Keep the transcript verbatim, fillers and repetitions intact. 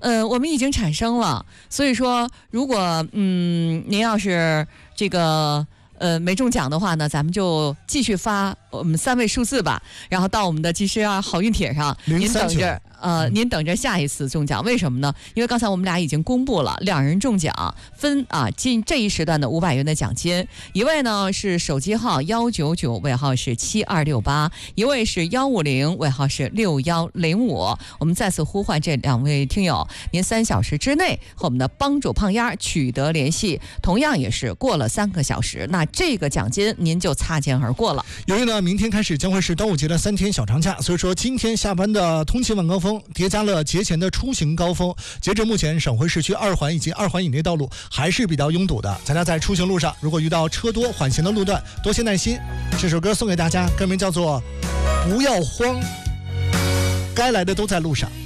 呃，我们已经产生了，所以说，如果嗯，您要是这个。呃，没中奖的话呢，咱们就继续发我们三位数字吧，然后到我们的即时啊好运帖上，您等着，呃，您等着下一次中奖。为什么呢？因为刚才我们俩已经公布了两人中奖，分啊进这一时段的五百元的奖金，一位呢是手机号幺九九，尾号是七二六八，一位是幺五零，尾号是六幺零五。我们再次呼唤这两位听友，您三小时之内和我们的帮主胖丫取得联系，同样也是过了三个小时，那这个奖金您就擦肩而过了。 由于呢，明天开始将会是端午节的三天小长假，所以说今天下班的通勤晚高峰叠加了节前的出行高峰。截至目前，省会市区二环以及二环以内道路还是比较拥堵的。大家在出行路上，如果遇到车多缓行的路段，多些耐心。这首歌送给大家，歌名叫做《不要慌》，该来的都在路上。